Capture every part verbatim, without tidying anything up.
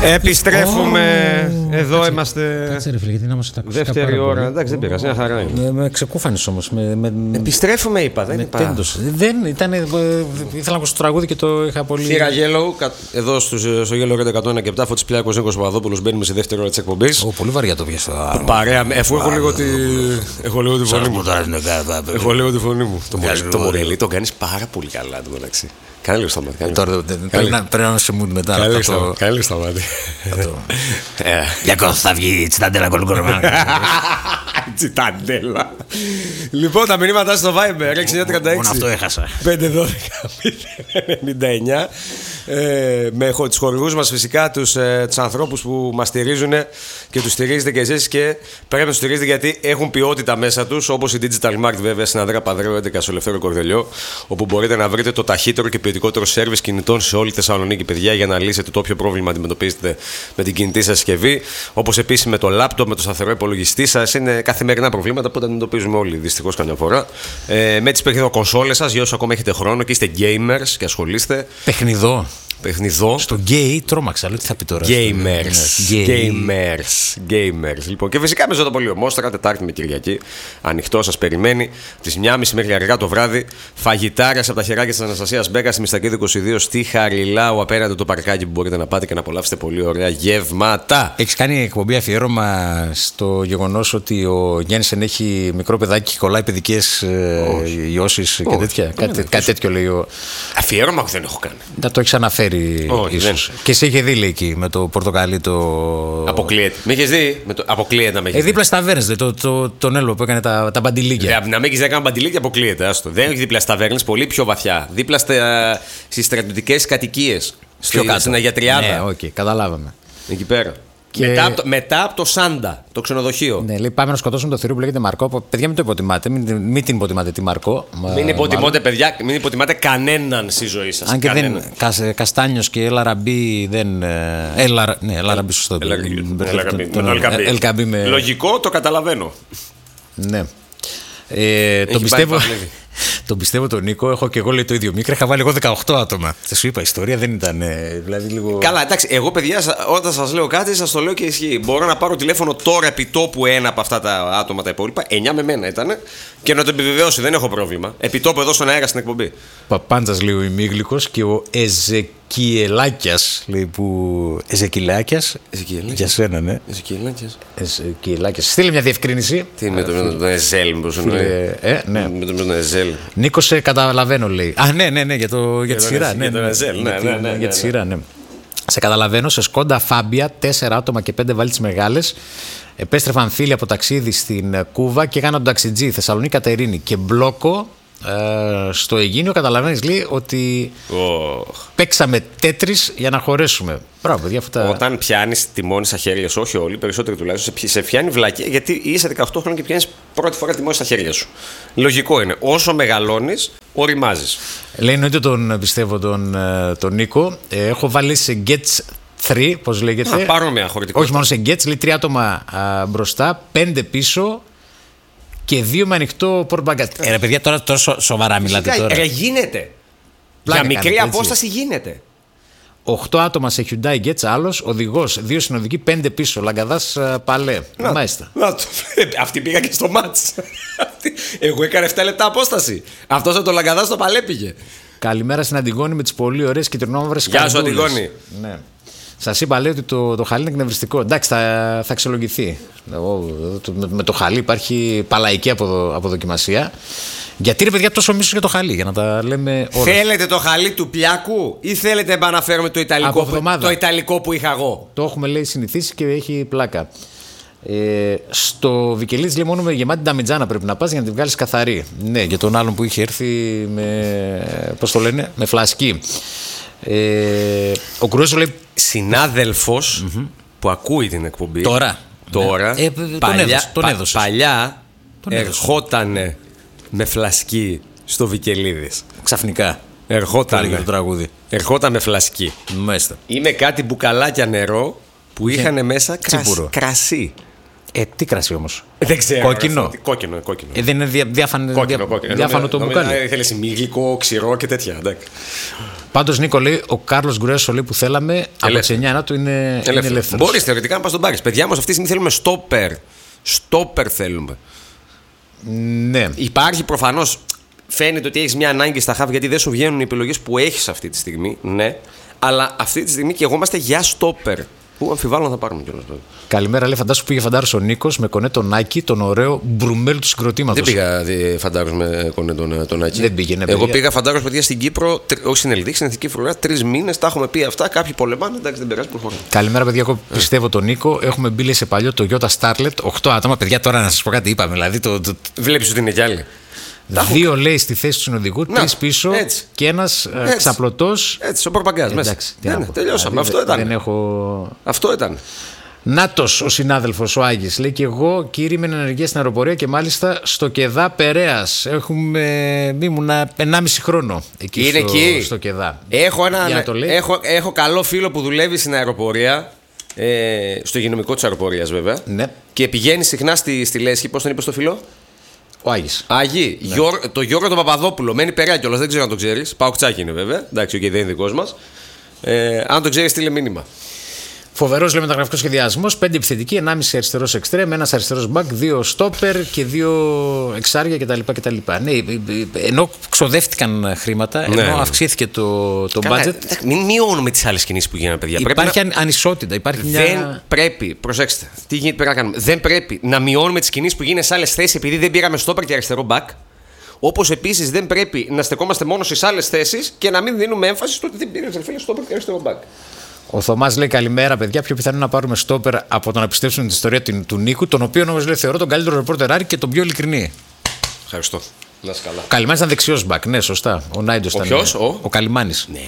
Επιστρέφουμε. Oh, εδώ κάτσε, είμαστε. Κάτσε ρε φίλε, γιατί να μας τα ακούσει. Δεύτερη ώρα. Πολύ. Εντάξει, δεν πειράζει, μια χαρά είναι. Με, με ξεκούφανες όμως. Με, με, Επιστρέφουμε, είπα. Δεν είπα. Τέντος. Δεν ήταν. Ήθελα να ακούσω το τραγούδι και το είχα πολύ. Θύρα Yellow, εδώ στο Yellow Red εκατό ένα και επτά, Φώτης Πλιάκος, Νίκος Παπαδόπουλος. Μπαίνουμε στη δεύτερη ώρα της εκπομπής. Oh, πολύ βαριά το πιάσα. Παρέα, εφού έχω λίγο τη. Έχω λίγο τη φωνή μου. Έχω λίγο τη φωνή μου. Το Μορελί το κάνεις πάρα πολύ καλά του μεταξύ. Κάνε λίγο στα μάτια. Τώρα πρέπει να σε mood μετά. Κάνε λίγο στα μάτια. Για θα βγει τσιταντέλα κολοκορμά. Τσιταντέλα. Λοιπόν, τα μηνύματά στο Viber έξι εννιά τριάντα έξι. Μόνο αυτό έχασα. πέντε δώδεκα ενενήντα εννιά. Ε, με τους χορηγούς μας φυσικά, τους, ε, τους ανθρώπους που μας στηρίζουν και τους στηρίζετε και εσείς και πρέπει να τους στηρίζετε γιατί έχουν ποιότητα μέσα τους, όπως η Digital Mart βέβαια στην Ανδρέα Παδρέου έντεκα στο Ελευθέριο Κορδελιό, όπου μπορείτε να βρείτε το ταχύτερο και ποιοτικότερο σέρβις κινητών σε όλη τη Θεσσαλονίκη, παιδιά, για να λύσετε το όποιο πρόβλημα αντιμετωπίζετε με την κινητή σας συσκευή, όπως επίσης με το λάπτοπ, με το σταθερό υπολογιστή σας. Είναι καθημερινά προβλήματα που τα αντιμετωπίζουμε όλοι δυστυχώς καμιά φορά. Ε, με τις παιχνιδοκονσόλες σας, για όσους ακόμα έχετε χρόνο και είστε gamers και ασχολείστε. Παιχνιδό. Παιχνιδό. Στο gay τρόμαξα, λέω τι θα πει τώρα. Gamers. Gamers. Gamers. Λοιπόν, και φυσικά με Ζωντοπολείο Μόστρα, Τετάρτη με Κυριακή. Ανοιχτό σας περιμένει. Τις μία και μισή μέχρι αργά το βράδυ. Φαγητάρες από τα χεράκια της Αναστασίας Μπέκα στη Μιστακίδη είκοσι δύο στη Χαριλάου, απέναντι το παρκάκι που μπορείτε να πάτε και να απολαύσετε πολύ ωραία γεύματα. Έχεις κάνει εκπομπή αφιέρωμα στο γεγονός ότι ο Γέννησεν έχει μικρό παιδάκι και κολλάει παιδικές ιώσεις και τέτοια. Κάτι τέτοιο λέει. Αφιέρωμα δεν έχω κάνει. Να το έχεις αναφέρει. Όχι, και σε είχε δει λέει, εκεί με το πορτοκαλί το. Αποκλείεται. Με είχε δει. Με το... Αποκλείεται να με έχει δει. Ε, δίπλα στα ταβέρνες, το, το, τον Έλλο που έκανε τα, τα μπαντιλίκια. Να μην έχει δει να κάνει μπαντιλίκια, αποκλείεται. Άστο. Δεν έχει δίπλα στα ταβέρνες, πολύ πιο βαθιά. Δίπλα στις στρατιωτικές κατοικίες. Πιο κάτω. Στην Αγιατριάδα. Ναι, okay, καταλάβαμε. Εκεί πέρα. Και... Μετά, από το, μετά από το Σάντα, το ξενοδοχείο. Ναι, λέει πάμε να σκοτώσουμε το θηρίο που λέγεται Μαρκό. Παιδιά, μην το υποτιμάτε. Μην, μην την υποτιμάτε τη Μαρκό. Μην υποτιμάτε, παιδιά, μην υποτιμάτε κανέναν στη ζωή σας. Αν και δεν. Κασ, Καστάνιος και Ελαραμπή δεν. Ελα, ναι, Ελαραμπή, σωστό. Ελκαμπή. Λογικό, το καταλαβαίνω. Ναι. Ε, τον πιστεύω. Τον πιστεύω τον Νίκο, έχω και εγώ λέει το ίδιο μίκρο. Είχα βάλει εγώ δεκαοκτώ άτομα. Θα σου είπα, η ιστορία δεν ήταν. Δηλαδή, λίγο... Καλά, εντάξει, εγώ παιδιά, όταν σας λέω κάτι, σας το λέω και ισχύει. Μπορώ να πάρω τηλέφωνο τώρα επί τόπου ένα από αυτά τα άτομα τα υπόλοιπα, εννιά με μένα ήταν, και να το επιβεβαιώσει, δεν έχω πρόβλημα. Επί τόπου εδώ στον αέρα στην εκπομπή. Παπάντζας λέει ο Ημίγλικος και ο Εζεκιελάκιας λέει που. Εζεκιελάκιας. Για σένα, ναι. Εζεκιελάκιας. Εζεκιελάκιας. Στείλε μια διευκρίνηση. Τι με τον Εζέλ, μήπως εννοεί. Ε, ναι. Με τον Εζέλ. Νίκο, σε καταλαβαίνω, λέει. Α, ναι, ναι, ναι, για, το, για, για τη σειρά. Ναι, ναι, ναι, ναι, ναι, για τη σειρά, ναι. Σε καταλαβαίνω, σε Σκόντα Φάμπια, τέσσερα άτομα και πέντε βαλίτσες μεγάλες. Επέστρεφαν φίλοι από ταξίδι στην Κούβα και έκαναν τον ταξιτζή Θεσσαλονίκη Κατερίνη και μπλόκο ε, στο Αιγίνιο. Καταλαβαίνεις, λέει, ότι oh. παίξαμε τέτρις για να χωρέσουμε. Μπράβο, παιδιά, αυτά... Όταν πιάνεις τιμόνι στα χέρια σου, όχι όλοι, περισσότεροι τουλάχιστον, σε πιάνει βλακία γιατί είσαι δεκαοκτώ χρόνια και πιάνεις πρώτη φορά τιμόνι στα χέρια σου. Λογικό είναι. Όσο μεγαλώνεις, οριμάζεις. Λέει, εννοείται τον πιστεύω τον, τον Νίκο. Ε, έχω βάλει σε Gets τρία, πώς λέγεται. Να πάρω μια χωρητικότητα. Όχι μόνο σε Gets, λέει τρία άτομα α, μπροστά, πέντε πίσω και δύο με ανοιχτό πορτμπαγκάζ. Ε, ρε παιδιά, τώρα τόσο σοβαρά μιλάτε τώρα. Ρε, γίνεται. Πλάκα για μικρή κάνετε, απόσταση γίνεται. Οκτώ άτομα σε Hyundai Getz, άλλος οδηγός, δύο συνοδικοί, πέντε πίσω. Λαγκαδάς Παλέ. Να, μάλιστα. Να το, αυτή πήγα και στο μάτς. Εγώ έκανα επτά λεπτά απόσταση. Αυτός από το Λαγκαδά στο Παλέ πήγε. Καλημέρα στην Αντιγόνη με τις πολύ ωραίες κυτρινόμαυρες καρδούλες. Γεια σου, Αντιγόνη. Ναι. Σας είπα, λέει ότι το, το χαλί είναι εκνευριστικό. Εντάξει, θα, θα αξιολογηθεί. Με, με το χαλί υπάρχει παλαϊκή αποδο, αποδοκιμασία. Γιατί ρε παιδιά τόσο μίσος για το χαλί, για να τα λέμε όλα. Θέλετε το χαλί του Πλιάκου ή θέλετε να επαναφέρουμε το ιταλικό, που, το ιταλικό που είχα εγώ? Το έχουμε, λέει, συνηθίσει και έχει πλάκα. Ε, στο Βικελίδης, λέει, μόνο με γεμάτη νταμιτζάνα πρέπει να πας για να τη βγάλεις καθαρή. Ναι, για τον άλλον που είχε έρθει με, πώς το λένε, με φλασκή. Ε, ο Κρούζο λέει συνάδελφος mm-hmm. που ακούει την εκπομπή τώρα, τώρα ναι. ε, παλιά, τον έδωσες. πα, παλιά τον ερχότανε με φλασκή στο Βικελίδης. Ξαφνικά ερχότανε το τραγούδι. Ερχόταν με φλασκή. Μάλιστα. Είναι κάτι μπουκαλάκια νερό που είχαν μέσα κρασ, κρασί. Ε, τι κρασί όμως. Δεν ξέρω. Κόκκινο. Ρε, κόκκινο, κόκκινο. Ε, δεν είναι δια, διάφανο, κόκκινο, κόκκινο. διάφανο το μπουκάλι. Ήθελε ημίγλικο, ξηρό και τέτοια. Πάντως, Νίκο, λέει ο Κάρλος Γκρέσο που θέλαμε ελεύθερο. Από τις εννιά του είναι ελεύθερος. ελεύθερος. Μπορείς θεωρητικά να πας στον πάρεις. Παιδιά μας αυτή τη στιγμή θέλουμε στόπερ. Στόπερ θέλουμε. Ναι. Υπάρχει προφανώς. Φαίνεται ότι έχεις μια ανάγκη στα χαβ γιατί δεν σου βγαίνουν οι επιλογές που έχεις αυτή τη στιγμή. Ναι. Αλλά αυτή τη στιγμή και εγώ είμαστε για στόπερ. Που αμφιβάλλω να θα πάρουμε κιόλας. Καλημέρα, λέει φαντάσου που πήγε φαντάρος ο Νίκος με κονέ τον Άκη, τον ωραίο μπρουμέλ του συγκροτήματος. Δεν πήγα δε, φαντάρος με κονέ τον, τον Άκη. Δεν πήγε, ναι, εγώ παιδιά. πήγα φαντάρος παιδιά στην Κύπρο, τρι, όχι στην Ελληνική, στην Εθνική Φρουρά, τρεις μήνες, τα έχουμε πει αυτά. Κάποιοι πολεμάνε, εντάξει, δεν περάσει, προχωράμε. Καλημέρα, παιδιά. Εγώ πιστεύω τον Νίκο. Έχουμε μπει σε παλιό το Toyota Starlet. οκτώ άτομα, παιδιά, τώρα να σας πω κάτι είπαμε. Δηλαδή, το, το... Βλέπεις ότι είναι κι άλλοι. Δύο έχω... λέει στη θέση του συνοδηγού, τρει πίσω έτσι. Και ένα ξαπλωτός. Έτσι, ο Πορπαγκάς μέσα. Ναι, ναι, τελειώσαμε. Δηλαδή, αυτό ήταν. Δεν έχω... Αυτό ήταν. Νάτος ο συνάδελφος, ο Άγης. Λέει και εγώ, κύριε, είμαι ενεργεία στην αεροπορία και μάλιστα στο Κεδά Περέας. Έχουμε. Ήμουνα ενάμιση χρόνο εκεί. Είναι στο, εκεί. Στο Κεδά. Έχω, ένα, έχω, έχω καλό φίλο που δουλεύει στην αεροπορία. Ε, στο υγειονομικό της αεροπορίας, βέβαια. Ναι. Και πηγαίνει συχνά στη, στη Λέσχη. Πώς τον είπε στο φίλο? Ο Άγης. Άγη, ναι. Γιώργο, το Γιώργο τον Παπαδόπουλο. Μένει Περαία κιόλας, δεν ξέρω αν το ξέρεις. Παοκτσάκι είναι βέβαια. Εντάξει, okay, δεν είναι δικός μας. Ε, αν το ξέρεις, στείλε μήνυμα. Φοβερός λέει μεταγραφικός σχεδιασμός. Πέντε επιθετικοί, ενάμιση αριστερός εξτρέμ, ένας αριστερός μπακ, δύο στόπερ και δύο εξάρια κτλ. κτλ. Ναι, ενώ ξοδεύτηκαν χρήματα, ενώ ναι. αυξήθηκε το, το Καλά, budget. Μην μειώνουμε τις άλλες κινήσεις που γίνανε, παιδιά. Υπάρχει πρέπει ανισότητα. Υπάρχει δεν μια... πρέπει, προσέξτε, τι πρέπει να κάνουμε. Δεν πρέπει να μειώνουμε τις κινήσεις που γίνανε σε άλλες θέσεις επειδή δεν πήραμε στόπερ και αριστερό μπακ. Όπως επίσης δεν πρέπει να στεκόμαστε μόνο στις άλλες θέσεις και να μην δίνουμε έμφαση στο ότι δεν πήρε στόπερ και αριστερό μπακ. Ο Θωμάς λέει καλημέρα, παιδιά. Πιο πιθανό να πάρουμε στόπερ από το να πιστέψουμε την ιστορία του Νίκου, τον οποίο όμως λέει θεωρώ τον καλύτερο ρεπόρτερ και τον πιο ειλικρινή. Ευχαριστώ. Να είσαι καλά. Ο Καλιμάνης ήταν δεξιός μπακ, ναι, σωστά. Ο Νάιντος ήταν. Ποιος, ο, ο Καλιμάνης. Ναι.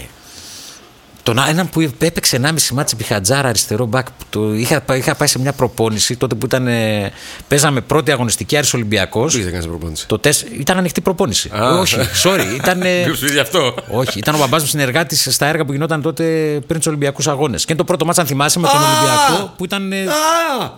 Τον έναν που έπαιξε ενάμιση μάτς Πιχατζάρα αριστερό μπακ. Το είχα, είχα πάει σε μια προπόνηση τότε που ήταν. Παίζαμε πρώτη αγωνιστική Άρης Ολυμπιακός. Τι έκανε προπόνηση? Το τεσ... Ήταν ανοιχτή προπόνηση. Ah. Όχι, sorry. Ήταν. γι' αυτό. Όχι, ήταν ο μπαμπάς μου συνεργάτης στα έργα που γινόταν τότε πριν τους Ολυμπιακούς Αγώνες. Και είναι το πρώτο μάτς, αν θυμάσαι, με τον ah. Ολυμπιακό που ήταν. Ah.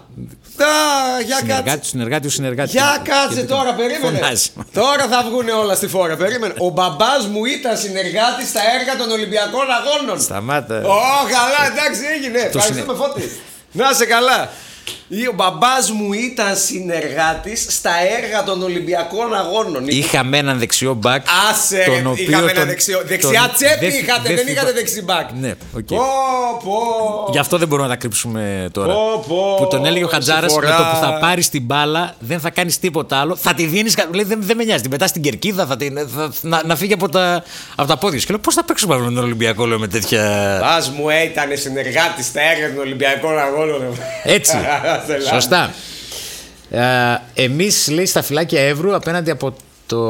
Ah, για συνεργάτη, συνεργάτη, ο συνεργάτη. Για κάτσε τώρα, περίμενε. Φωνάζει. Τώρα θα βγουν όλα στη φόρα. Περίμενε. Ο μπαμπάς μου ήταν συνεργάτη στα έργα των Ολυμπιακών Αγώνων. Σταμάτα. Ω, oh, καλά, εντάξει, έγινε. Ευχαριστούμε, Φώτη. Να σε καλά. Ο μπαμπάς μου ήταν συνεργάτης στα έργα των Ολυμπιακών Αγώνων. Είχαμε έναν δεξιό μπακ. Άσε, τον οποίο είχαμε ένα δεξιό. Δεξιά τον... τσέπη δε, είχατε, δε, δεν δε, είχατε δεξί μπακ. Ναι, okay. πω, πω. Γι' αυτό δεν μπορούμε να τα κρύψουμε τώρα. Πω, πω. Που τον έλεγε ο Χατζάρας με το που θα πάρεις την μπάλα, δεν θα κάνεις τίποτα άλλο. Θα τη δίνεις. Λέει, δεν, δεν με νοιάζει. Την πετάς στην κερκίδα, θα την, θα, να, να φύγει από τα, από τα πόδια. Και λέω, πώς θα παίξουμε με τον Ολυμπιακό, λέω, με τέτοια. Μπας μου ήταν συνεργάτης στα έργα των Ολυμπιακών Αγώνων. Έτσι. Σωστά. Ε, εμείς, λέει, στα φυλάκια Εύρου απέναντι από, το,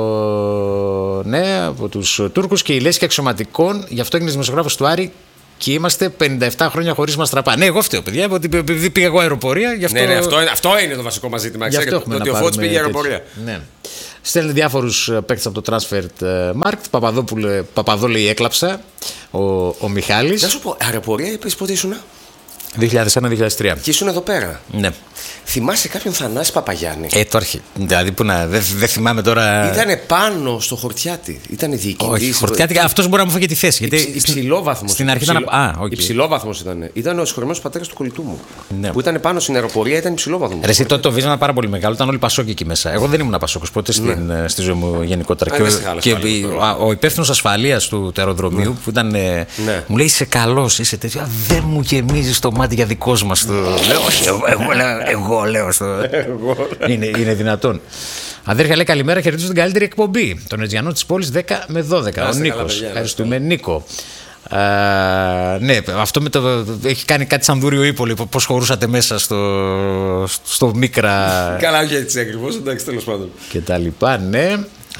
ναι, από τους Τούρκους και η λέσχη αξιωματικών, γι' αυτό έγινε δημοσιογράφος του Άρη και είμαστε πενήντα επτά χρόνια χωρίς μαστραπά. Ναι, εγώ φταίω, παιδιά, επειδή πήγα εγώ αεροπορία. Γι' αυτό... Ναι, ναι, αυτό, είναι, αυτό είναι το βασικό μας ζήτημα. Ξέρετε, ότι ο Φώτης πήγε αεροπορία. Ναι. Στέλνει διάφορους παίκτες από το Transfer Market. Παπαδόλου έκλαψα. Ο, ο Μιχάλης. Να σου πω, αεροπορία είπες πότε ήσουν? δύο χιλιάδες ένα δύο χιλιάδες τρία. Και ήσουν εδώ πέρα. Ναι. Θυμάσαι κάποιον Θανάση Παπαγιάννη? Ε, το αρχι... Δηλαδή που να. Δεν δε θυμάμαι τώρα. Ήτανε πάνω στο Χορτιάτη. Ήτανε διοικητής. Όχι, Χορτιάτη, αυτός μπορεί να μου φάγει τη θέση. Γιατί... Υψη, υψηλόβαθμος. Στην αρχή υψηλό... ήταν. Α, okay. Υψηλόβαθμος ήταν. Ήταν ο συγχωρεμένος πατέρας του κολλητού μου. Ναι. Που ήταν πάνω στην αεροπορία, ήταν υψηλόβαθμος. Ρε, εσύ τότε το βίζανα πάρα πολύ μεγάλο. Ήταν όλοι Πασόκοι εκεί μέσα. Εγώ δεν ήμουν Πασόκος ποτέ στην, ναι. στη ζωή μου γενικότερα. Α, και και ο, ο υπεύθυνος ασφαλείας του αεροδρομίου που ήταν. Μου λέει είσαι καλός, είσαι τέτοιο. Δεν μου γεμίζει το μάτι για δικό μας. Λέω, όχι, εγώ, εγώ, λέω, εγώ λέω στο... είναι, είναι δυνατόν. Αδέρφια, λέει καλημέρα, χαιρετίζω την καλύτερη εκπομπή. Τον Ετζιανό της πόλης δέκα με δώδεκα. Άστε ο Νίκος. Ευχαριστούμε, Νίκο. Α, ναι, αυτό με το, έχει κάνει κάτι σαν Δούριο Ύπολη. Πώς χωρούσατε μέσα στο, στο Μίκρα. Καλά, όχι έτσι ακριβώς, εντάξει, τέλος πάντων. Και τα λοιπά, ναι.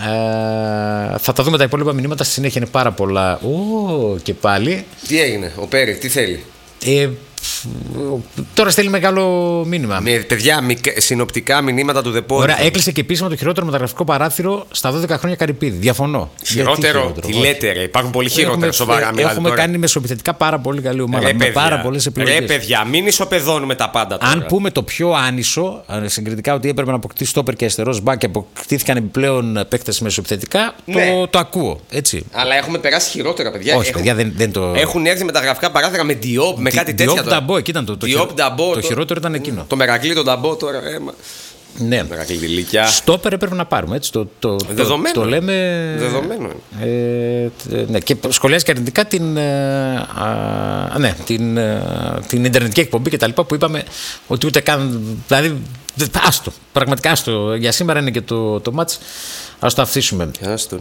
Α, θα τα δούμε τα υπόλοιπα μηνύματα στη συνέχεια, είναι πάρα πολλά. Ω, και πάλι. Τι έγινε, ο Πέρι, τι θέλει? Ε, τώρα στέλνει μεγάλο μήνυμα. Με, παιδιά, συνοπτικά μηνύματα του Δεπόρτο. Ωραία, έκλεισε και επίσημα το χειρότερο μεταγραφικό παράθυρο στα δώδεκα χρόνια Καρυπίδη. Διαφωνώ. Χειρότερο, χειρότερο, τι λέτε, ρε. Υπάρχουν πολύ χειρότερα σοβαρά μιλάτε. Έχουμε τώρα κάνει μεσοεπιθετικά πάρα πολύ καλή ομάδα. Ρε, με παιδιά, πάρα πολλές επιλογές. Ρε, παιδιά, μην ισοπεδώνουμε τα πάντα τώρα. Αν πούμε το πιο άνισο, συγκριτικά ότι έπρεπε να αποκτήσει στόπερ και αριστερός μπακ και αποκτήθηκαν επιπλέον παίκτες μεσοεπιθετικά, ναι. το, το ακούω. Έτσι. Αλλά έχουμε περάσει χειρότερα, παιδιά. Όχι, παιδιά, δεν, δεν το. Έχουν έρθει μεταγραφικά παράθυρα με Diop, με κάτι τέτοια. Diop Νταμπό, εκεί ήταν το, το, χειρο... το, το χειρότερο ήταν εκείνο. Το Μερακλή, τον Νταμπό τώρα. Έμα. Ναι. Στόπερ έπρεπε να πάρουμε. Έτσι, το, το, Δεδομένο. Το, το λέμε. Δεδομένο. Ε, ναι, και σχολιάζει και αρνητικά την, α, ναι, την, α, την ιντερνετική εκπομπή και τα λοιπά που είπαμε ότι ούτε καν. Δηλαδή, άστο. Πραγματικά άστο. Για σήμερα είναι και το, το μάτς. Ας το αφήσουμε.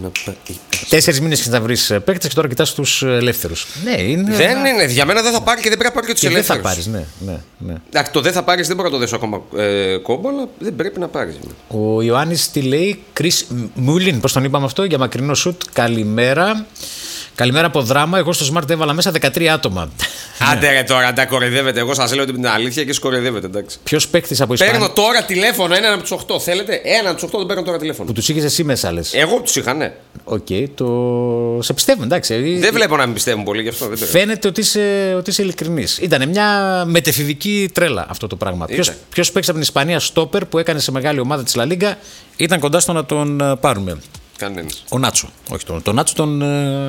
Τέσσερις μήνες και θα βρεις παίκτες και τώρα κοιτάς τους ελεύθερους. Ναι, είναι. Δεν είναι. Για μένα δεν θα πάρει και δεν πρέπει να πάρει και τους ελεύθερους. Δεν θα πάρεις, ναι. ναι, ναι. Εντάξει, το δεν θα πάρεις δεν μπορώ να το δέσω ακόμα ε, κόμπο, αλλά δεν πρέπει να πάρεις. Ο Ιωάννης τι λέει, Chris Mullin, πώς τον είπαμε αυτό, για μακρινό σουτ. Καλημέρα. Καλημέρα από Δράμα. Εγώ στο Smart έβαλα μέσα δεκατρία άτομα. Άντε ρε τώρα, τα κοροϊδεύετε. Εγώ σας λέω την αλήθεια και σκοροϊδεύετε. Ποιος παίκτης από Ισπανία. Παίρνω τώρα τηλέφωνο έναν από τους οκτώ. Θέλετε, έναν από τους οκτώ τον παίρνω τώρα τηλέφωνο. Που τους είχες εσύ μέσα, λες. Εγώ τους είχα, ναι. Οκ, okay, το. Σε πιστεύω, εντάξει. Δεν βλέπω να μην πιστεύουν πολύ γι' αυτό. Δεν Φαίνεται ότι είσαι, ότι είσαι ειλικρινής. Ήταν μια μετεφηβική τρέλα αυτό το πράγμα. Ποιος παίξει από την Ισπανία στόπερ που έκανε σε μεγάλη ομάδα της Λα Λίγκα ήταν κοντά στο να τον πάρουμε. Κανένας. Ο Νάτσο. Όχι, τον, τον Νάτσο τον.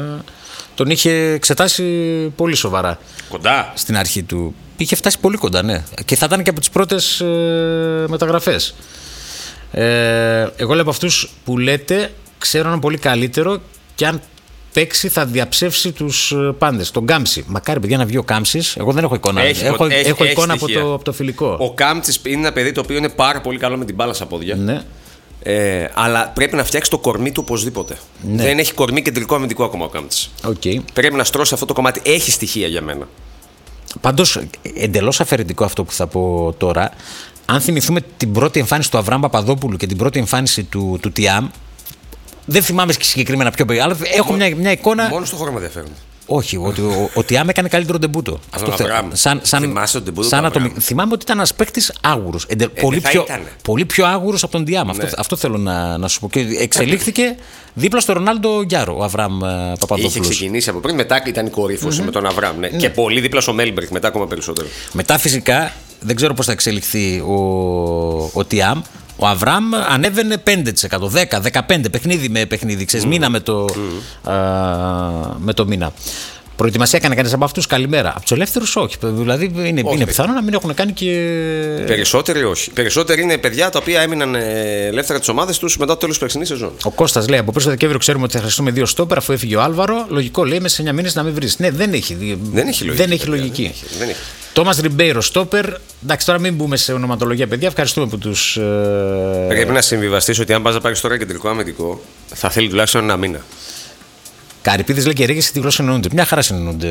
Τον είχε εξετάσει πολύ σοβαρά. Κοντά. Στην αρχή του. Είχε φτάσει πολύ κοντά, ναι. Και θα ήταν και από τις πρώτες ε, μεταγραφές. Ε, εγώ λέω από αυτούς που λέτε, ξέρω έναν πολύ καλύτερο και αν παίξει θα διαψεύσει τους πάντες. Τον Γκάμψη. Μακάρι, παιδιά, να βγει ο Γκάμψης. Εγώ δεν έχω εικόνα. Έχει, έχω έχει, έχω έχει εικόνα από το, από το φιλικό. Ο Γκάμψης είναι ένα παιδί το οποίο είναι πάρα πολύ καλό με την μπάλα στα πόδια. Ναι. Ε, αλλά πρέπει να φτιάξει το κορμί του οπωσδήποτε. Ναι. Δεν έχει κορμί κεντρικό αμυντικό ακόμα ο Γκάμψης. Okay. Πρέπει να στρώσει αυτό το κομμάτι. Έχει στοιχεία για μένα. Πάντως, εντελώς αφαιρετικό αυτό που θα πω τώρα. Αν θυμηθούμε την πρώτη εμφάνιση του Αβραάμ Παπαδόπουλου και την πρώτη εμφάνιση του, του Τιάμ. Δεν θυμάμαι συγκεκριμένα ποιο παιδί, αλλά έχω μια, μια εικόνα. Μόνο στο χώρο με ενδιαφέρουν. Όχι, ότι ο, ο Τιάμ έκανε καλύτερο ντεμπούτο. Αυτό θε... σαν, σαν, Θυμάσαι τον ντεμπούτο. Σαν ατομι... Θυμάμαι ότι ήταν ένας παίκτης άγουρος. Ε, πολύ, πιο, πολύ πιο άγουρος από τον Τιάμ. Ναι. Αυτό, αυτό θέλω να, να σου πω. Και εξελίχθηκε δίπλα στο Ρονάλντο Γκιάρο, ο Αβραάμ Παπαδόπουλος. Είχε ξεκινήσει από πριν, μετά ήταν η κορύφωση mm-hmm. με τον Αβραάμ. Ναι. Ναι. Και πολύ δίπλα στο Μέλμπεργκ, μετά ακόμα περισσότερο. Μετά φυσικά δεν ξέρω πώς θα εξελιχθεί ο, ο Τιάμ. Ο Αβραάμ ανέβαινε πέντε τοις εκατό, δέκα, δεκαπέντε παιχνίδι με παιχνίδι, ξέρεις, mm. μήνα με το, mm. α, με το μήνα. Προετοιμασία έκανε κανείς από αυτούς, καλημέρα. Από τους ελεύθερους όχι. Δηλαδή είναι, είναι πιθανό να μην έχουν κάνει και. Περισσότεροι όχι. Περισσότεροι είναι παιδιά τα οποία έμειναν ελεύθερα τις ομάδες τους μετά το τέλος της περσινής σεζόν. Ο Κώστας λέει: από πέρσι το Δεκέμβριο ξέρουμε ότι θα χρειαστούμε δύο στόπερ αφού έφυγε ο Άλβαρο. Λογικό λέει μέσα σε εννιά μήνες να μην βρει. Ναι, δεν έχει, δεν έχει λογική. Δεν έχει λογική. Τόμας Ριμπέιρο στόπερ. Εντάξει, τώρα μην μπούμε σε ονοματολογία, παιδιά. Ευχαριστούμε που τους. Ε... Πρέπει να συμβιβαστείς ότι αν πας να πάρεις τώρα κεντρικό αμυντικό θα θέλει τουλάχιστον ένα μήνα. Καρυπίδης λέει και Ρίγες τη γλώσσα συνεννοούνται. Μια χαρά συνεννοούνται.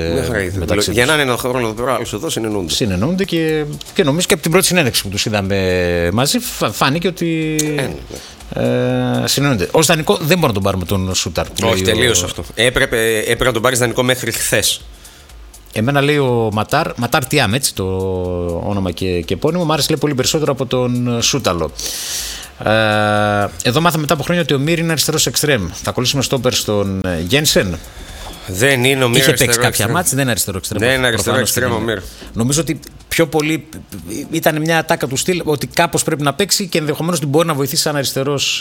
Για να είναι ένα χρόνο εδώ πέρα, άλλος εδώ συνεννοούνται. Συνεννοούνται και, και νομίζω και από την πρώτη συνέντευξη που τους είδαμε μαζί φάνηκε ότι ε, ε, συνεννοούνται. Ως δανεικό δεν μπορούμε να τον πάρουμε τον Σούταρ. Όχι, τελείωσε ο... αυτό. Έπρεπε, έπρεπε να τον πάρεις δανεικό μέχρι χθες. Εμένα λέει ο Ματάρ, Ματάρ Τιάμ, έτσι το όνομα και, και επώνυμο, μου άρεσε λέει πολύ περισσότερο από τον Σούταλο. Ε, εδώ μάθαμε μετά από χρόνια ότι ο Μύρ είναι αριστερός εξτρέμ. Θα κολλήσουμε στόπερ στον Γένσεν. Δεν είναι ο Μύρ. Είχε παίξει κάποια μάτς, δεν είναι αριστερό εξτρέμ. Δεν είναι αριστερό εξτρέμ ο Μύρ. Νομίζω ότι πιο πολύ ήταν μια ατάκα του στυλ ότι κάπως πρέπει να παίξει και ενδεχομένως ότι μπορεί να βοηθήσει σαν αριστερός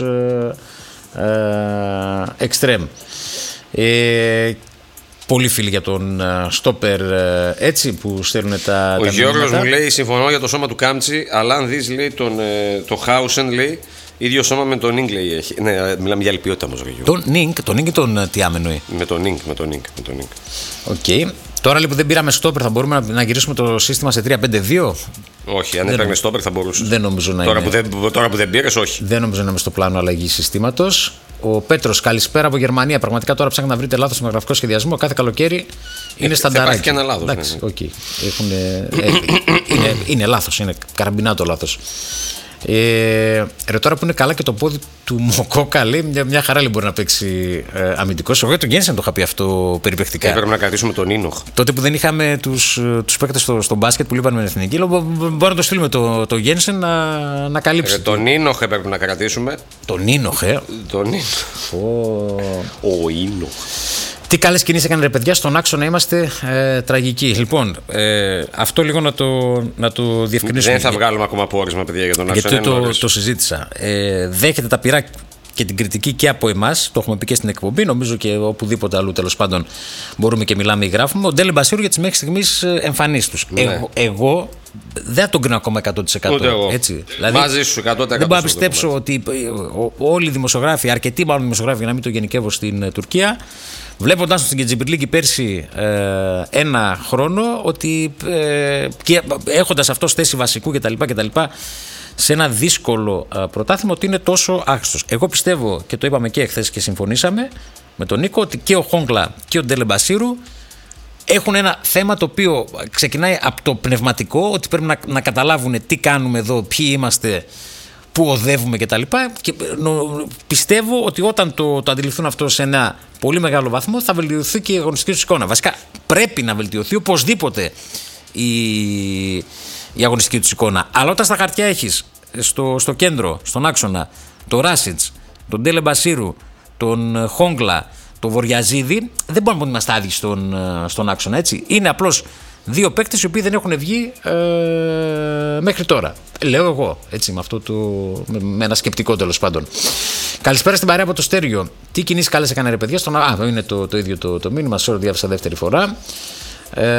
εξτρέμ. Ε, Πολύ φίλοι για τον στόπερ έτσι που στέλνουν τα. Ο Γιώργος μου λέει: συμφωνώ για το σώμα του Κάμτσι, αλλά αν δεις λέει τον το Χάουσεν λέει ίδιο σώμα με τον Νίνγκ λέει έχει. Ναι, μιλάμε για άλλη ποιότητα όμως. Τον Νίνγκ, τον Νίνγκ ή τον Τιάμ εννοεί. Με τον Νίνγκ, με τον Νίνγκ. Οκ. Okay. Τώρα λοιπόν δεν πήραμε στόπερ, θα μπορούμε να, να γυρίσουμε το σύστημα σε τρία πέντε δύο. Όχι, αν έπαιρνε στόπερ θα μπορούσε. Δεν νομίζω να τώρα είναι. Που δεν, τώρα που δεν πήρες, όχι. Δεν νομίζω να είμαι στο πλάνο αλλαγή συστήματος. Ο Πέτρος, καλησπέρα από Γερμανία. Πραγματικά τώρα ψάχνετε να βρείτε λάθος στο γραφικό σχεδιασμό. Κάθε καλοκαίρι είναι στανταράκι. Υπάρχει και ένα λάθος. Εντάξει, ναι, ναι. Okay. Έχουν, ε, είναι, είναι λάθος, είναι καραμπινάτο λάθος. Ε, ρε τώρα που είναι καλά και το πόδι του Μοκόκα, λέει μια, μια χαρά λέει, μπορεί να παίξει ε, αμυντικός. Εγώ για τον Γένσεν το είχα πει αυτό περιπαικτικά. Έπρεπε να κρατήσουμε τον Ίνοχ. Τότε που δεν είχαμε τους, τους παίκτες στο, στο μπάσκετ που λείπαν με την εθνική, λέω, μπορούμε να το στείλουμε το, το Γένσεν να, να καλύψει. Ε, τον Ίνοχ έπρεπε να κρατήσουμε. Τον Ίνοχ, ε. Τον Ίνοχ. Ο Ίνοχ. Τι καλές κινήσεις έκανε ρε παιδιά, στον άξονα είμαστε ε, τραγικοί. Λοιπόν, ε, αυτό λίγο να το, να το διευκρινίσουμε. Δεν θα βγάλουμε ακόμα πόρισμα, παιδιά, για τον άξονα. Γιατί το, το συζήτησα. Ε, δέχεται τα πειρά και την κριτική και από εμάς. Το έχουμε πει και στην εκπομπή. Νομίζω και οπουδήποτε αλλού τέλος πάντων μπορούμε και μιλάμε ή γράφουμε. Ο Ντέλε Μπασίρου για τις μέχρι στιγμής εμφανίσεις τους. Ναι. Εγώ, εγώ δεν τον κρίνω ακόμα εκατό τοις εκατό. Ούτε εγώ. Έτσι. Δηλαδή, μαζί σου εκατό τοις εκατό. Δεν μπορώ να πιστέψω ότι όλοι οι δημοσιογράφοι, αρκετοί μάλλον δημοσιογράφοι, για να μην το γενικεύω στην Τουρκία, βλέποντας στην Κετζιπιρλίκη πέρσι ε, ένα χρόνο, ότι ε, και έχοντας αυτό θέση βασικού κτλ. Σε ένα δύσκολο ε, πρωτάθλημα, ότι είναι τόσο άχρηστος. Εγώ πιστεύω, και το είπαμε και εχθές και συμφωνήσαμε με τον Νίκο, ότι και ο Χόγκλα και ο Ντέλε Μπασίρου έχουν ένα θέμα το οποίο ξεκινάει από το πνευματικό, ότι πρέπει να, να καταλάβουν τι κάνουμε εδώ, ποιοι είμαστε, πού οδεύουμε κτλ. Και πιστεύω ότι όταν το, το αντιληφθούν αυτό σε ένα πολύ μεγάλο βαθμό, θα βελτιωθεί και η αγωνιστική του εικόνα. Βασικά πρέπει να βελτιωθεί οπωσδήποτε η, η αγωνιστική του εικόνα. Αλλά όταν στα χαρτιά έχεις στο, στο κέντρο, στον άξονα, τον Ράσιτς, τον Ντέλε Μπασίρου, τον Χόγκλα, τον Βοριαζίδη, δεν μπορούμε να είμαστε άδειοι στον, στον άξονα. Έτσι. Είναι απλώς δύο παίκτες οι οποίοι δεν έχουν βγει ε, μέχρι τώρα. Λέω εγώ, έτσι, με, αυτό το, με, με ένα σκεπτικό τέλος πάντων. Καλησπέρα στην παρέα από το Στέριο. Τι κινήσεις καλές έκανε ρε παιδιά? Στον... Α, είναι το, το ίδιο το, το μήνυμα. Sorry, διάβασα δεύτερη φορά. Ε,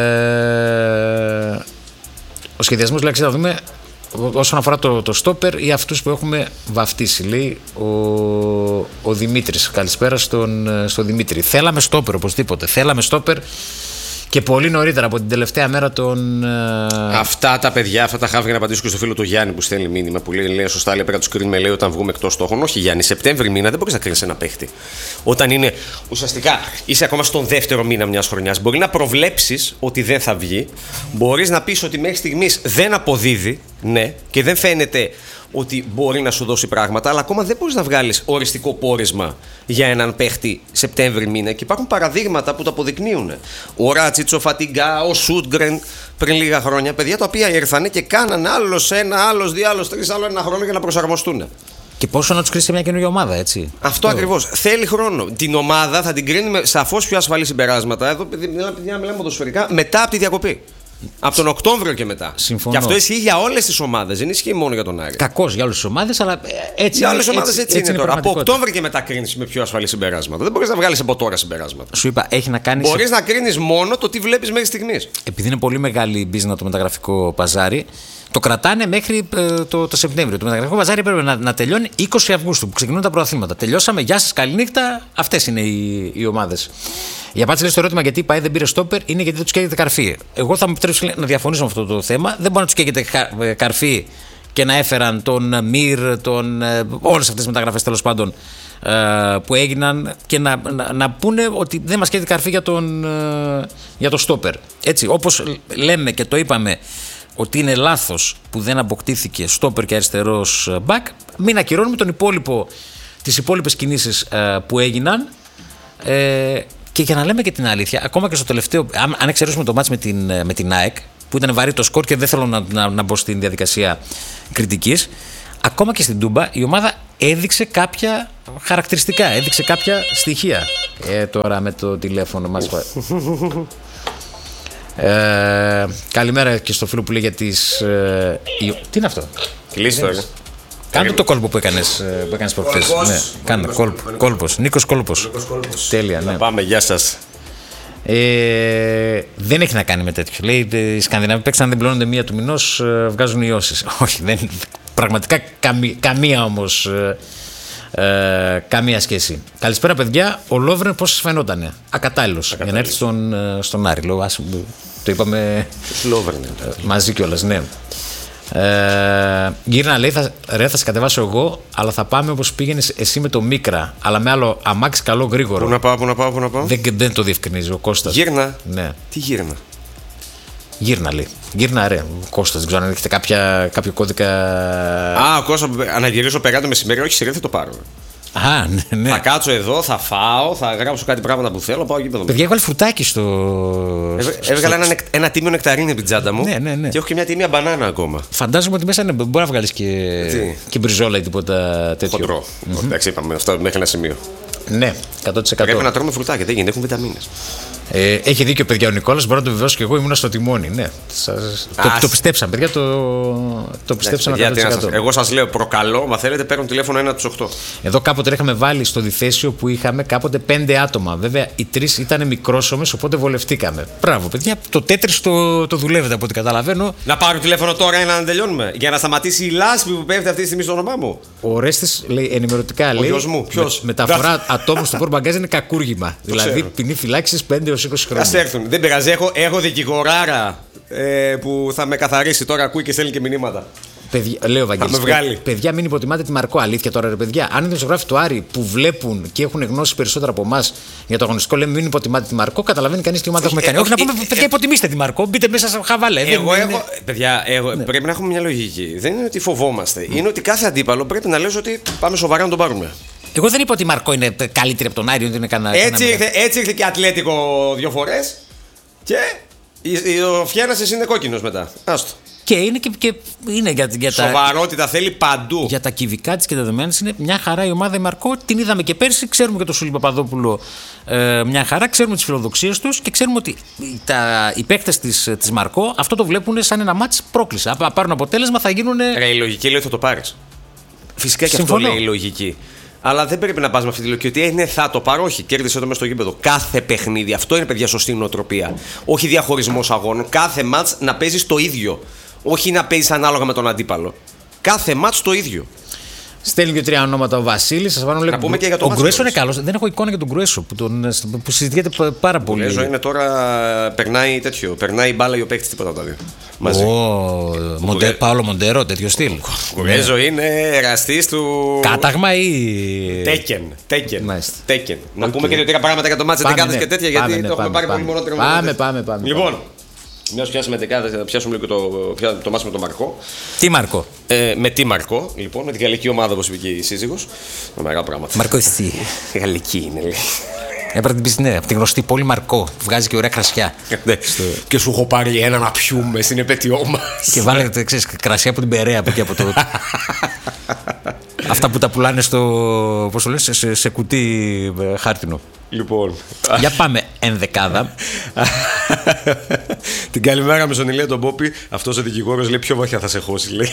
ο σχεδιασμός λέει, να δούμε όσον αφορά το, το στόπερ ή αυτούς που έχουμε βαφτίσει. Λέει ο, ο Δημήτρης. Καλησπέρα στον, στον Δημήτρη. Θέλαμε στόπερ οπωσδήποτε. Θέλαμε στόπερ. Και πολύ νωρίτερα από την τελευταία μέρα των. Αυτά τα παιδιά, αυτά τα χάβια, για να απαντήσω και στο φίλο του Γιάννη που στέλνει μήνυμα που λέει, λέει σωστά, λέει πρέπει να του κρίνουμε, λέει, όταν βγούμε εκτός στόχων. Όχι, Γιάννη, Σεπτέμβρη μήνα δεν μπορεί να κρίνει ένα παίχτη. Όταν είναι ουσιαστικά είσαι ακόμα στον δεύτερο μήνα μια χρονιά, μπορεί να προβλέψει ότι δεν θα βγει, μπορεί να πει ότι μέχρι στιγμή δεν αποδίδει, ναι, και δεν φαίνεται ότι μπορεί να σου δώσει πράγματα, αλλά ακόμα δεν μπορείς να βγάλεις οριστικό πόρισμα για έναν παίχτη Σεπτέμβρη μήνα. Και υπάρχουν παραδείγματα που το αποδεικνύουν. Ο Ράτσιτς, ο Φατιγκά, ο Σούτγκρεν πριν λίγα χρόνια, παιδιά τα οποία ήρθαν και κάνανε άλλος ένα, άλλος δύο, άλλος τρεις, άλλο ένα χρόνο για να προσαρμοστούν. Και πόσο να τους κρίνει σε μια καινούργια ομάδα, έτσι. Αυτό, Αυτό. ακριβώς. Θέλει χρόνο. Την ομάδα θα την κρίνουμε σαφώς πιο ασφαλή συμπεράσματα. Εδώ, μιλάμε ποδοσφαιρικά, μετά από τη διακοπή. Από τον Οκτώβριο και μετά. Συμφωνώ. Και αυτό ισχύει για όλες τις ομάδες. Δεν ισχύει μόνο για τον Άρη. Κακώς για όλες τις ομάδες, αλλά έτσι. Για όλες τις ομάδες έτσι, έτσι, έτσι είναι, είναι τώρα. Από Οκτώβριο και μετά κρίνεις με πιο ασφαλή συμπεράσματα. Δεν μπορείς να βγάλεις από τώρα συμπεράσματα. Σου είπα, έχει να κάνει. Μπορείς σε... να κρίνεις μόνο το τι βλέπεις μέχρι στιγμής. Επειδή είναι πολύ μεγάλη η business το μεταγραφικό παζάρι, το κρατάνε μέχρι ε, το, το Σεπτέμβριο. Το μεταγραφικό παζάρι πρέπει να, να τελειώνει είκοσι Αυγούστου που ξεκινούν τα πρωταθλήματα. Τελειώσαμε, γεια σας, καληνύχτα. Αυτές είναι οι, οι ομάδες. Η απάντηση λέει στο ερώτημα γιατί η ΠΑΕ δεν πήρε στόπερ είναι γιατί δεν του καίγεται καρφί. Εγώ θα μου επιτρέψω να διαφωνήσω με αυτό το θέμα. Δεν μπορεί να του καίγεται καρφί και να έφεραν τον Μυρ, τον, όλες αυτές τις μεταγραφές τέλος πάντων που έγιναν και να, να, να πούνε ότι δεν μας καίγεται καρφί για τον, για το στόπερ. Έτσι, όπως λέμε και το είπαμε ότι είναι λάθος που δεν αποκτήθηκε στόπερ και αριστερός μπακ, μην ακυρώνουμε τον υπόλοιπο, τις υπόλοιπες κινήσεις που έγιναν. Ε, Και για να λέμε και την αλήθεια, ακόμα και στο τελευταίο, αν εξαιρέσουμε το μάτς με την, με την ΑΕΚ, που ήταν βαρύ το σκορ και δεν θέλω να, να, να μπω στην διαδικασία κριτικής, ακόμα και στην Τούμπα η ομάδα έδειξε κάποια χαρακτηριστικά, έδειξε κάποια στοιχεία. Ε, τώρα με το τηλέφωνο μας. ε, καλημέρα και στο φίλο που λέει για τις. Ε, η, τι είναι αυτό, κλείστο, ε. Κάνε το κόλπο που έκανες, που έκανες προχθές. Ναι, κάνε κόλπο. Κόλπος. Νίκος Κόλπος. Τέλεια, ναι. Πάμε, γεια σας. Ε, δεν έχει να κάνει με τέτοιο. Λέει οι Σκανδιναβοί παίξαν, αν δεν πληρώνονται μία του μηνός, βγάζουν ιώσεις. Όχι, δεν, πραγματικά καμία, καμία όμως. Ε, ε, καμία σχέση. Καλησπέρα, παιδιά. Ο Λόβρεν πώς σας φαινότανε? Ακατάλληλος για να έρθει στον, στον Άρη. Λέω, ας, το είπαμε μαζί κιόλας, ναι. Ε, γύρνα λέει, θα, ρε, θα σε κατεβάσω εγώ, αλλά θα πάμε όπως πήγαινες εσύ με το Μίκρα, αλλά με άλλο αμάξι καλό γρήγορο. Πού να πάω, πού να πάω, πού να πάω. Δεν, δεν το διευκρινίζει ο Κώστας. Γύρνα. Ναι. Τι γύρνα? Γύρνα λέει. Γύρνα ρε. Κώστα, δεν ξέρω αν έχετε κάποια, κάποιο κώδικα. Α, Κώστα, αναγυρίσω πέρα το μεσημέρι. Όχι, σιγά θα το πάρω. Α, ναι, ναι. Θα κάτσω εδώ, θα φάω, θα γράψω κάτι πράγματα που θέλω. Πάω γήπεδο. Παιδιά, έβαλε φρουτάκι στο. Έβγαλα ένα, ένα τίμιο νεκταρίνι από την τσάντα μου. Ναι, ναι, ναι. Και έχω και μια τίμια μπανάνα ακόμα. Φαντάζομαι ότι μέσα είναι, μπορεί να βγάλει και, και μπριζόλα ή τίποτα τέτοιο. Χοντρό. Mm-hmm. Εντάξει, είπαμε αυτό μέχρι ένα σημείο. Ναι, εκατό τοις εκατό. Πρέπει να τρώμε φρουτάκια, δεν γίνεται, έχουν βιταμίνες. Ε, έχει δίκιο, παιδιά, ο Νικόλας, μπορώ να το βεβαιώσω και εγώ, ήμουν στο τιμόνι. Ναι. Σας... Το, το πιστέψαμε, παιδιά, το, το πιστέψαμε εκατό τοις εκατό. Σας... Εγώ σας λέω, προκαλώ, μα θέλετε, παίρνουν τηλέφωνο ένα από τους οκτώ. Εδώ κάποτε είχαμε βάλει στο διθέσιο που είχαμε κάποτε πέντε άτομα. Βέβαια, οι τρεις ήταν μικρόσωμες, οπότε βολευτήκαμε. Μπράβο, παιδιά, το τέτρις το, το δουλεύετε από ό,τι καταλαβαίνω. Να πάρω τηλέφωνο τώρα να τελειώνουμε, για να σταματήσει η λάσπη που πέφτει αυτή τη στιγμή στο όνομά μου. Ο Ρέστης λέει ενημερωτικά, λέει. Μου, με, μεταφορά ατόμων στο πορμπαγκάζ είναι κακούργημα. Δηλαδή, ποινή φυλάξη πέντε έως είκοσι χρόνια. Ας έρθουν. Δεν πειράζει, έχω, έχω δικηγοράρα ε, που θα με καθαρίσει τώρα, ακούει και στέλνει και μηνύματα. Παιδιά, λέω Βαγγέλης, παιδιά, μην υποτιμάτε τη Μαρκό. Αλήθεια τώρα, ρε παιδιά. Αν είναι δημοσιογράφοι του Άρη που βλέπουν και έχουν γνώση περισσότερα από εμάς για το αγωνιστικό, λέμε μην υποτιμάτε τη Μαρκό, καταλαβαίνει κανείς τι ομάδα έχουμε κάνει. Όχι να πούμε, παιδιά, υποτιμήστε τη Μαρκό, μπείτε μέσα σε χαβάλε. Εγώ έχω. Παιδιά, εγώ, ναι. Πρέπει να έχουμε μια λογική. Δεν είναι ότι φοβόμαστε. Mm. Είναι ότι κάθε αντίπαλο πρέπει να λες ότι πάμε σοβαρά να τον πάρουμε. Εγώ δεν είπα ότι η Μαρκό είναι καλύτερη από τον Άρη, ότι είναι κανένα. Έτσι, ήρθε, έτσι ήρθε και Ατλέτικο δύο φορές και ο Φιέρνασης είναι κόκκινος μετά. Άστο. Και είναι, και, και είναι για, για τα. Σοβαρότητα θέλει παντού. Για τα κυβικά της και τα δεδομένα είναι μια χαρά η ομάδα η Μαρκό. Την είδαμε και πέρσι. Ξέρουμε και τον Σούλη Παπαδόπουλο ε, μια χαρά. Ξέρουμε τις φιλοδοξίες τους και ξέρουμε ότι τα, οι παίκτες της, της Μαρκό αυτό το βλέπουν σαν ένα μάτς πρόκληση. Αν πάρουν αποτέλεσμα θα γίνουν. Ρε, η λογική λέει θα το πάρεις. Φυσικά και Συμφωνώ. Αυτό λέει η λογική. Αλλά δεν πρέπει να πας με αυτή τη λογική ότι ε, ναι, θα το πάρω. Όχι, κέρδισε το μέσα στο γήπεδο. Κάθε παιχνίδι. Αυτό είναι, παιδιά, σωστή νοοτροπία. Όχι διαχωρισμός αγώνων. Κάθε μάτς να παίζεις το ίδιο. Όχι να παίζεις ανάλογα με τον αντίπαλο. Κάθε μάτς το ίδιο. Στέλνει και τρία ονόματα ο Βασίλης. Σας βάλω, να πούμε και για τον ο Γκρουέσο είναι καλός. Δεν έχω εικόνα για τον Γκρουέσο που, τον, που συζητιέται πάρα πολύ. Ο Γκρουέσο είναι τώρα. Περνάει τέτοιο. Περνάει μπάλα ή ο παίκτης, τίποτα από τα δύο. Μαζί. Ο Μοντε, Παόλο Μοντέρο, τέτοιο στυλ. Ο Γκρουέσο είναι εραστής του. Κάταγμα ή. Τέκεν. Τέκεν. Να πούμε και δύο-τρία πράγματα για το μάτς δεκάδες και τέτοια, γιατί το έχουμε πάρει πολύ μονότερο. Πάμε, πάμε, πάμε. Λοιπόν. Μια που πιάσαμε δεκάδες, θα πιάσουμε λίγο το, το μάτς με τον Μαρκό. Τι Μαρκό? Ε, με τι Μαρκό, λοιπόν, με την γαλλική ομάδα, όπως είπε και η σύζυγος. Με μεγάλα πράγματα. Μαρκό, εσύ. Γαλλική είναι, λέει. Έπρεπε να την πεις, ναι, από τη γνωστή πόλη Μαρκό. Βγάζει και ωραία κρασιά. Ναι. Στο... Και σου έχω πάρει ένα να πιούμε στην επέτειό μας. Και βάλετε, ξέρεις, κρασιά από την Περαία από εκεί από το. Αυτά που τα πουλάνε στο. Πώς το λες, σε, σε κουτί χάρτινο. Λοιπόν. Για πάμε ενδεκάδα. Την καλημέρα με στον Ηλία τον Πόπη. Αυτός ο δικηγόρος λέει πιο βαθιά θα σε χώσει, λέει.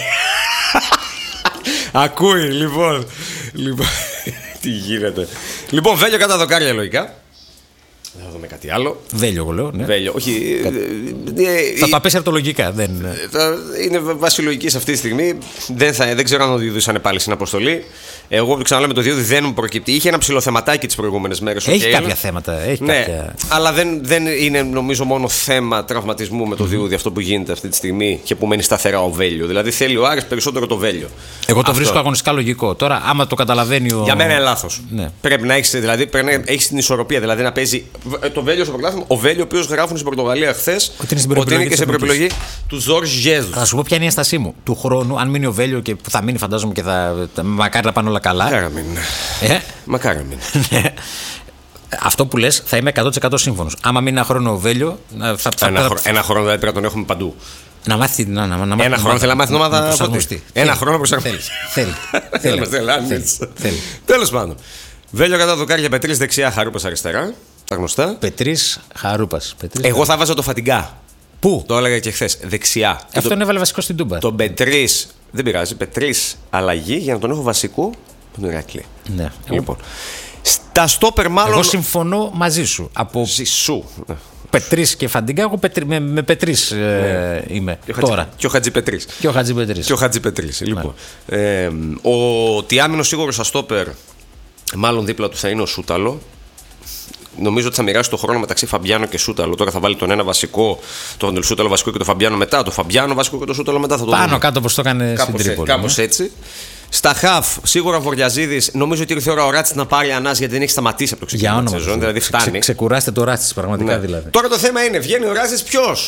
Ακούει, λοιπόν. Λοιπόν. Τι γίνεται. Λοιπόν, Βέλιο κατά δοκάρια λογικά. Δεν θα δούμε κάτι άλλο. Βέλιο, εγώ λέω. Ναι. Βέλιο, όχι. Κα... Ε, θα τα πέσει αρτολογικά. Δεν... Είναι βάση λογική αυτή τη στιγμή. Δεν, θα, δεν ξέρω αν ο Διούδης είναι πάλι στην αποστολή. Εγώ ξαναλέω με το Διούδη δεν μου προκύπτει. Είχε ένα ψηλοθεματάκι τις προηγούμενες μέρες. Έχει κάποια θέματα. Έχει ναι, κάποια... αλλά δεν, δεν είναι νομίζω μόνο θέμα τραυματισμού με το mm-hmm. Διούδη αυτό που γίνεται αυτή τη στιγμή και που μένει σταθερά ο Βέλιο. Δηλαδή θέλει ο Άρης περισσότερο το Βέλιο. Εγώ το αυτό. Βρίσκω αγωνιστικά λογικό. Τώρα, άμα το καταλαβαίνει ο. Για μένα είναι λάθος. Ναι. Πρέπει να έχει δηλαδή, την ισορροπία. Δηλαδή να παίζει το Βέλιο στο πρωτάθλημα. Ο Βέλιο, ο οποίος γράφουν στην Πορτογαλία χθες ότι είναι και σε προεπιλογή του Ζορζ Ζέζους. Θα σου πω ποια είναι η ένστασή μου. Του χρόνου, αν μείνει ο Βέλιο και που θα μείνει, φαντάζομαι και θα. Μακάρι να πάνε όλα καλά. Μακάρι να μείνει. Ε? Μακάρι να μείνει. Αυτό που λες θα είμαι εκατό τοις εκατό σύμφωνος. Άμα μείνει ένα χρόνο ο Βέλιο. Θα, θα, ένα, θα, χρο... ένα χρόνο δηλαδή πρέπει να τον έχουμε παντού. Να μάθει, να, να, να, ένα χρόνο θέλει να μάθει την ομάδα προσαρμοστή. Ένα χρόνο προσαρμοστή. Θέλει. Τέλος πάντων. Βέλιο κατά δοκάρια, Πετρής δεξιά, Χαρούπας αριστερά. Τα γνωστά. Πετρής, Χαρούπας. Εγώ θα βάζω το Φατιγκά. Πού? Το έλεγα και χθες. Δεξιά. Αυτό τον έβαλε βασικό στην Τούμπα. Τον Πετρής. Δεν πειράζει. Πετρής αλλαγή για να τον έχω βασικό. Τον Ηράκλειο. Ναι. Λοιπόν. Στα στόπερ μάλλον. Εγώ συμφωνώ μαζί σου. Από Ζησού. Πετρής και Φαντιγκά, εγώ πετρι... με, με Πετρής ε, ναι. είμαι και τώρα. Και ο Χατζηπετρής. Και ο Χατζηπετρής. Και ο Χατζηπετρής. Ναι. Λοιπόν. Ε, ο Τιάμινος σίγουρος στα στόπερ, μάλλον δίπλα του θα είναι ο Σούταλο. Νομίζω ότι θα μοιράσει το χρόνο μεταξύ Φαμπιάνο και Σούταλο. Τώρα θα βάλει τον ένα βασικό, τον Σούταλο βασικό και τον Φαμπιάνο μετά. Το Φαμπιάνο βασικό και τον Σούταλο μετά. Θα το πάνω δούμε. Κάτω όπως το έκανε στην Τρίπολη. Κάπως έτσι. Στα χαφ, σίγουρα Βορειαζίδης. Νομίζω ότι ήρθε η ώρα ο Ράτσης να πάρει ανάση γιατί δεν έχει σταματήσει από το ξεκίνημα της σεζόν. Δηλαδή φτάνει. Ξε, ξεκουράστε το Ράτσης, πραγματικά ναι. δηλαδή. Τώρα το θέμα είναι, βγαίνει ο Ράτσης ποιος?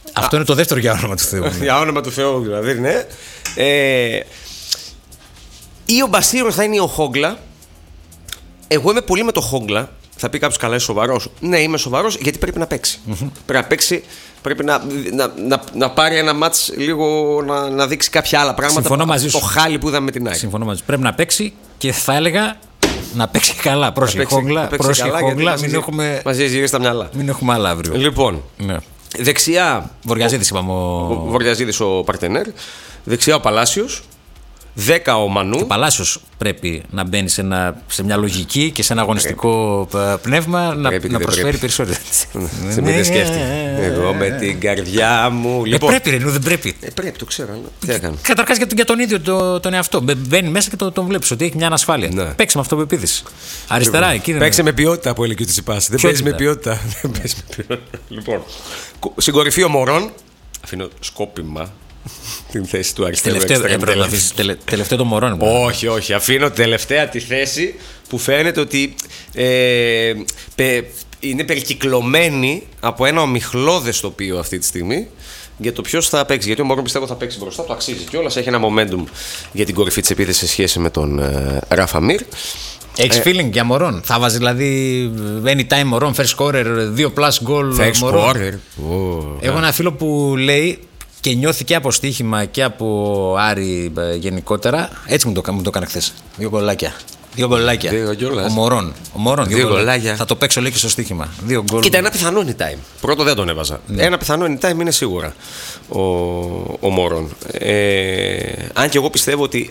Αυτό είναι το δεύτερο για όνομα του Θεού. Για όνομα του Θεού, δηλαδή, ναι. Ε, ή ο Μπασίρος θα είναι ο Χόγκλα. Εγώ είμαι πολύ με το Χόγκλα. Θα πει κάποιο καλά, είσαι σοβαρός. Ναι, είμαι σοβαρός γιατί πρέπει να παίξει. Mm-hmm. Πρέπει να παίξει, πρέπει να, να, να, να πάρει ένα μάτς λίγο να, να δείξει κάποια άλλα πράγματα. Συμφωνώ μαζί σου. Το χάλι που είδαμε με την ΑΕΚ. Συμφωνώ μαζί σου. Πρέπει να παίξει και θα έλεγα να παίξει καλά. Πρόσεχε Χόγκλα, πρόσεχε Χόγκλα. Μην έχουμε. Μαζί γυρίσει τα μυαλά. Μην έχουμε άλλα αύριο. Λοιπόν. Ναι. Δεξιά. Βορειαζίδης είπαμε. Ο Βορειαζίδης ο Παρτενέρ. Δεξιά ο Παλάσιος. δέκα ο Μανού. Ο Παλάσιος πρέπει να μπαίνει σε, ένα, σε μια λογική και σε ένα αγωνιστικό πρέπει. πνεύμα να, να προσφέρει περισσότερο. Σε μην δεν σκέφτηκε. Εγώ με την καρδιά μου. Ε, λοιπόν, πρέπει, ρε, δεν πρέπει. Ε, πρέπει, το ξέρω. Τι έκανε. Καταρχάς για, για τον ίδιο το, τον εαυτό. Μπαίνει μέσα και τον το βλέπει ότι έχει μια ανασφάλεια. Ναι. Παίξει με αυτοπεποίθηση. Αριστερά, λοιπόν, εκεί. Παίξει με ποιότητα που έλεγε ο Τσιτσιπάς. Δεν παίζει με ποιότητα. Λοιπόν, στην κορυφή ο Μωρόν. Αφήνω σκόπιμα την θέση του αριστερού. Τελευταίο το Μωρόν. Όχι, όχι. Αφήνω τελευταία τη θέση που φαίνεται ότι ε, πε, είναι περικυκλωμένη από ένα ομιχλώδες τοπίο αυτή τη στιγμή για το ποιος θα παίξει. Γιατί ο Μωρόν πιστεύω θα παίξει μπροστά, το αξίζει κιόλας. Έχει ένα momentum για την κορυφή της επίθεσης σε σχέση με τον ε, Ράφα Μίρ. Έχεις feeling για Μωρόν? Θα βάζει δηλαδή anytime Μωρόν, first scorer, δύο plus goal Μωρόν? Έχω ένα φίλο που λέει και νιώθει και από στοίχημα και από Άρη γενικότερα. Έτσι μου το, μου το έκανε χθες. Δύο γκολάκια. Δύο γκολάκια. Ο Μωρόν. Ο Μωρόν, δύο, δύο γκολάκια. Θα το παίξω λέει και στο στοίχημα. Δύο γκολ. Κοίτα, ένα πιθανό anytime. Πρώτο δεν τον έβαζα. Ναι. Ένα πιθανό anytime είναι σίγουρα ο, ο Μωρόν. Ε, αν και εγώ πιστεύω ότι.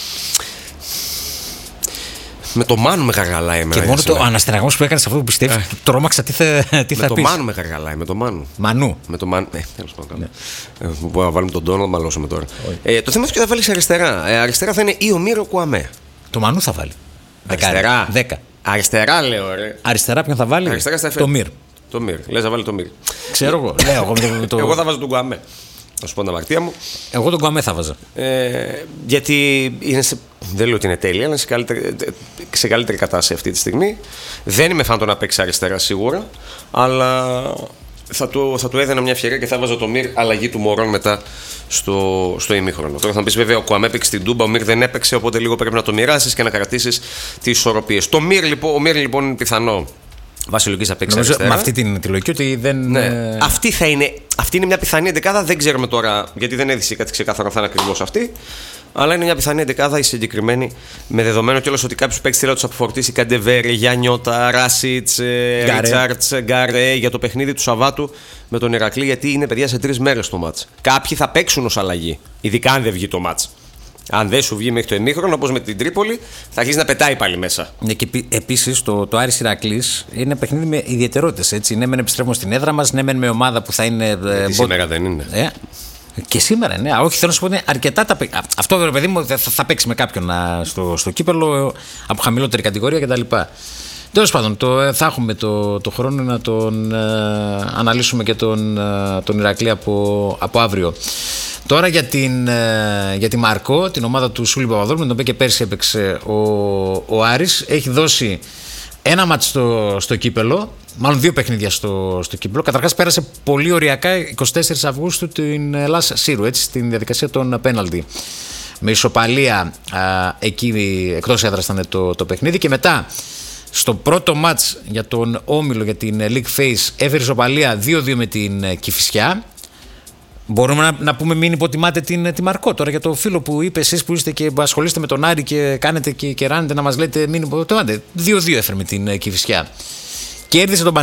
Με το Μάνου με γαργαλάει εμένα. Και μόνο το αναστεναγμό που έκανε σε αυτό που πιστεύει, ε. τρόμαξα τι θα, τι θα πει. Με πεις. το Μάνου με γαργαλάει, με το Μάνου. Μανού. Με το Μάνου. Ε, τέλος πάντων. Ναι. Ε, μπορούμε να βάλουμε τον Τόνο, να μαλώσουμε τώρα. Ε, το θέμα είναι ότι θα βάλει αριστερά. Ε, αριστερά θα είναι ή ο Μύρο Κουαμέ. Το Μανού θα βάλει. Αριστερά. δέκα. Αριστερά λέω, ρε. Αριστερά ποιον θα βάλει? Αριστερά στα το Μύρ. Το Μύρ. Λες να βάλει το Μύρ. Ξέρω εγώ. Λέω, εγώ, το... εγώ θα βάζω τον Κουαμέ. Θα σου πω την αμαρτία μου. Εγώ τον Κουαμέ θα βάζα. Ε, γιατί είναι σε, δεν λέω ότι είναι τέλεια, αλλά είναι σε καλύτερη, σε καλύτερη κατάσταση αυτή τη στιγμή. Δεν είμαι φαν το να παίξει αριστερά σίγουρα, αλλά θα του, θα του έδινα μια ευκαιρία και θα βάζω το Μύρ αλλαγή του Μωρόν μετά στο, στο ημίχρονο. Τώρα θα μου πει βέβαια ο Κουαμέ έπαιξε στην Τούμπα, ο Μύρ δεν έπαιξε, οπότε λίγο πρέπει να το μοιράσει και να κρατήσει τις ισορροπίες. Το Μύρ λοιπόν, ο Μύρ λοιπόν είναι πιθανό. Βάσει λογικής θα παίξει αριστερά. Με αυτή την τη λογική ότι δεν. Ναι. Ε... Αυτή, θα είναι, αυτή είναι μια πιθανή εντεκάδα. Δεν ξέρουμε τώρα γιατί δεν έδειξε κάτι ξεκάθαρο θα είναι ακριβώς αυτή. Αλλά είναι μια πιθανή εντεκάδα η συγκεκριμένη. Με δεδομένο κιόλας ότι κάποιο παίξει θέλει να του αποφορτήσει Καντεβέρη, Γιάννιωτα, Ράσιτς, Ρίτσαρτς, Γκαρέ για το παιχνίδι του Σαββάτου με τον Ηρακλή. Γιατί είναι παιδιά σε τρεις μέρες το μάτς. Κάποιοι θα παίξουν ως αλλαγή. Ειδικά αν δεν βγει το μάτς. Αν δεν σου βγει μέχρι το ημίχρονο, όπως με την Τρίπολη, θα αρχίσει να πετάει πάλι μέσα. Ναι, και επίσης το, το Άρης Ηρακλής είναι παιχνίδι με ιδιαιτερότητες. Ναι, μεν επιστρέφουμε στην έδρα μας, ναι, μεν με ομάδα που θα είναι. Γιατί σήμερα δεν είναι. Ε, και σήμερα, ναι. Όχι, θέλω να σου πω ότι αρκετά τα παίξει. Αυτό βέβαια, παιδί μου, θα, θα παίξει με κάποιον στο, στο κύπελο από χαμηλότερη κατηγορία κτλ. Τέλος πάντων, το, θα έχουμε το, το χρόνο να τον ε, αναλύσουμε και τον, ε, τον Ηρακλή από, από αύριο. Τώρα για, την, ε, για τη Μαρκό, την ομάδα του Σούλη Παπαδόπουλου, με τον οποίο και πέρσι έπαιξε ο, ο Άρης, έχει δώσει ένα μάτς στο, στο κύπελο, μάλλον δύο παιχνίδια στο, στο κύπελο. Καταρχάς πέρασε πολύ οριακά εικοστή τέταρτη Αυγούστου την Ελλάς Σύρου, έτσι, στην διαδικασία των πέναλτι. Με ισοπαλία α, εκεί εκτός έδρας ήταν το, το παιχνίδι και μετά στο πρώτο μάτς για τον Όμιλο, για την League Phase, έφερε ισοπαλία δύο δύο με την Κηφισιά. Μπορούμε να, να πούμε μην υποτιμάτε την, τη Μαρκό τώρα για το φίλο που είπε εσείς που είστε και ασχολείστε με τον Άρη και κάνετε και, και ράνετε να μας λέτε μην υποτιμάτε. δύο δύο έφερε με την Κηφισιά. Κέρδισε τον